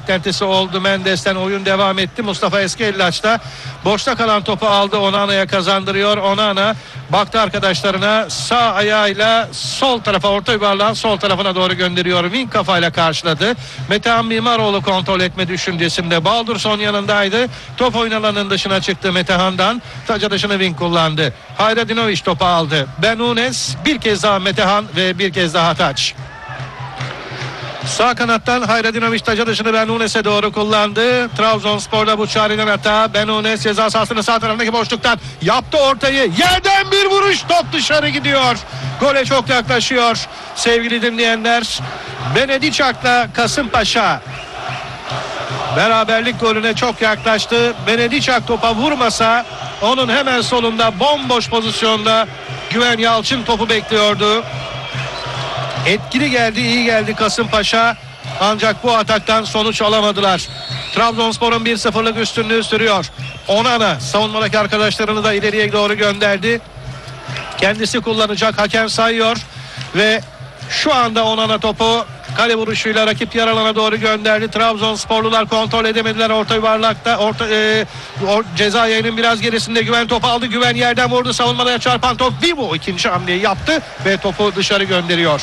beklentisi oldu. Mendes'ten oyun devam etti. Mustafa Eskellaç da boşta kalan topu aldı. Onana'ya kazandırıyor. Onana baktı arkadaşlarına, sağ ayağıyla sol tarafa, orta yuvarlağın sol tarafına doğru gönderiyor. Wing kafayla karşıladı. Metehan Mimaroğlu kontrol etme düşüncesinde. Baldurson yanındaydı. Top oyun alanının dışına çıktı Metehan'dan. Taca dışını Wing kullandı. Hayradinovic topu aldı. Benunes, bir kez daha Metehan ve bir kez daha Taç. Sağ kanattan Hayradinovic taca dışını Benunes'e doğru kullandı. Trabzonspor'da Buçari'den hata. Benunes ceza sahasının sağ tarafındaki boşluktan yaptı ortayı. Yerden bir vuruş, top dışarı gidiyor. Gole çok yaklaşıyor sevgili dinleyenler. Benedicak'la Kasımpaşa beraberlik golüne çok yaklaştı. Benedicak topa vurmasa, onun hemen solunda bomboş pozisyonda Güven Yalçın topu bekliyordu. Etkili geldi, iyi geldi Kasımpaşa. Ancak bu ataktan sonuç alamadılar. Trabzonspor'un 1-0'lık üstünlüğü sürüyor. Onana savunmadaki arkadaşlarını da ileriye doğru gönderdi. Kendisi kullanacak, hakem sayıyor ve şu anda Onana topu kale vuruşuyla rakip yer alana doğru gönderdi. Trabzonsporlular kontrol edemediler orta yuvarlakta. Ceza yayının biraz gerisinde Güven topu aldı. Güven yerden vurdu. Savunmaya çarpan top. Vivo ikinci hamleyi yaptı ve topu dışarı gönderiyor.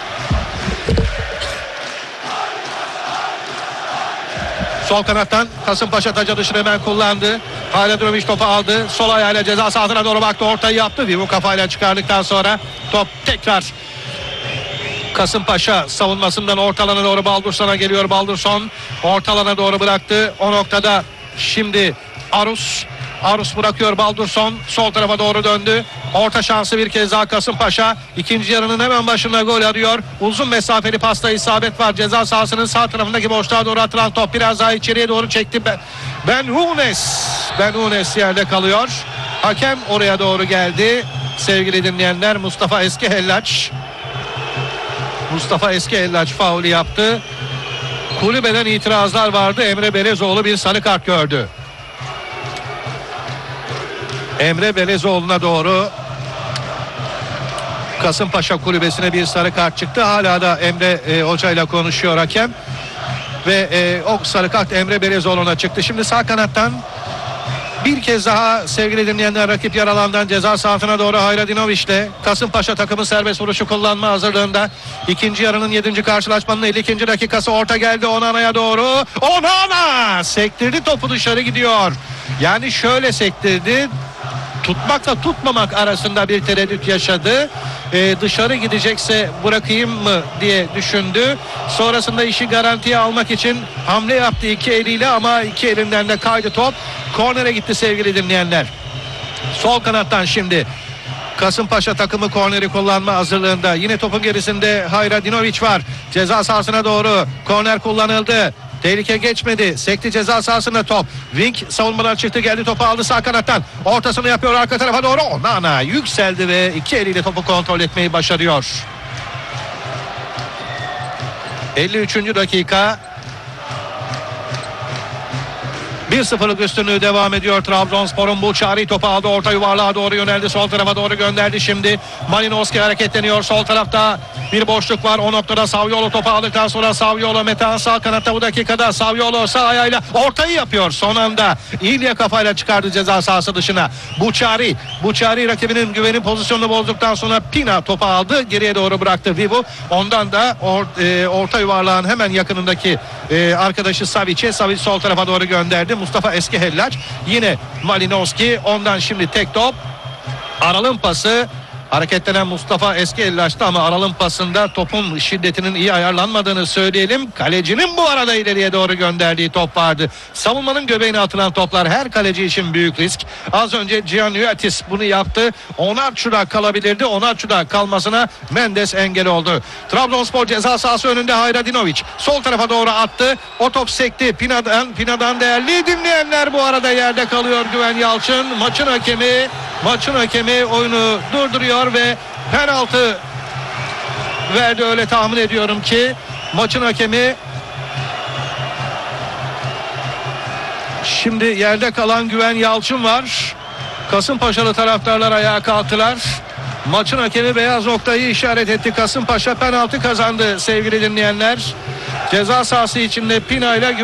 Sol kanattan Kasımpaşa taca dışını hemen kullandı. Hayradinovic topu aldı. Sol ayağıyla ceza sahasına doğru baktı. Ortayı yaptı. Vivo kafayla çıkardıktan sonra top tekrar Kasımpaşa savunmasından orta alana doğru Baldurson'a geliyor. Baldurson orta alana doğru bıraktı. O noktada şimdi Arus bırakıyor. Baldurson sol tarafa doğru döndü. Orta şansı bir kez daha Kasımpaşa. İkinci yarının hemen başında gol arıyor. Uzun mesafeli pasta isabet var. Ceza sahasının sağ tarafındaki boşluğa doğru atılan top biraz daha içeriye doğru çekti. Benunes yerde kalıyor. Hakem oraya doğru geldi. Sevgili dinleyenler, Mustafa Eskellaç faulü yaptı. Kulübeden itirazlar vardı. Emre Belezoğlu bir sarı kart gördü. Emre Belezoğlu'na doğru Kasımpaşa kulübesine bir sarı kart çıktı. Hala da Emre Hoca ile konuşuyor hakem. Ve o sarı kart Emre Belezoğlu'na çıktı. Şimdi sağ kanattan bir kez daha sevgili dinleyenler, rakip yer alandan ceza sahasına doğru Hayradinoviç'le Kasımpaşa takımı serbest vuruşu kullanma hazırlığında. İkinci yarının 7. karşılaşmanın 52. dakikası, orta geldi Onana'ya doğru. Onana sektirdi, topu dışarı gidiyor. Yani şöyle sektirdi, tutmakla tutmamak arasında bir tereddüt yaşadı. Dışarı gidecekse bırakayım mı diye düşündü. Sonrasında işi garantiye almak için hamle yaptı iki eliyle ama iki elinden de kaydı top. Kornere gitti sevgili dinleyenler. Sol kanattan şimdi Kasımpaşa takımı korneri kullanma hazırlığında. Yine topun gerisinde Hayradinovic var. Ceza sahasına doğru korner kullanıldı. Tehlike geçmedi. Sekti ceza sahasında top. Wing savunmadan çıktı, geldi, topu aldı sağ kanattan. Ortasını yapıyor arka tarafa doğru. Onana yükseldi ve iki eliyle topu kontrol etmeyi başarıyor. 53. dakika. 1-0'lık üstünlüğü devam ediyor. Trabzonspor'un Buçari topu aldı. Orta yuvarlığa doğru yöneldi. Sol tarafa doğru gönderdi şimdi. Malinowski hareketleniyor. Sol tarafta bir boşluk var. O noktada Saviolo topu aldıktan sonra Saviolo, Metehan sağ kanatta bu dakikada. Saviolo sağ ayağıyla ortayı yapıyor. Son anda İlya kafayla çıkardı ceza sahası dışına. Buçari rakibinin Güven'in pozisyonunu bozduktan sonra Pina topu aldı. Geriye doğru bıraktı Vivo. Ondan da orta yuvarlağın hemen yakınındaki arkadaşı Savic sol tarafa doğru gönderdi. Mustafa Eskellaç, yine Malinowski, ondan şimdi tek top. Aral'ın pası, hareketlenen Mustafa Eskellaç'tı ama Aral'ın pasında topun şiddetinin iyi ayarlanmadığını söyleyelim. Kalecinin bu arada ileriye doğru gönderdiği top vardı. Savunmanın göbeğine atılan toplar her kaleci için büyük risk. Az önce Giannuatis bunu yaptı. Onaçu'da kalabilirdi. Onaçu'da kalmasına Mendes engel oldu. Trabzonspor ceza sahası önünde Hayradinovic. Sol tarafa doğru attı. O top sekti. Pina'dan değerli dinleyenler, bu arada yerde kalıyor Güven Yalçın. Maçın hakemi oyunu durduruyor ve penaltı verdi, öyle tahmin ediyorum ki. Maçın hakemi şimdi yerde kalan Güven Yalçın var. Kasımpaşalı taraftarlar ayağa kalktılar. Maçın hakemi beyaz noktayı işaret etti. Kasımpaşa penaltı kazandı sevgili dinleyenler. Ceza sahası içinde Pina ile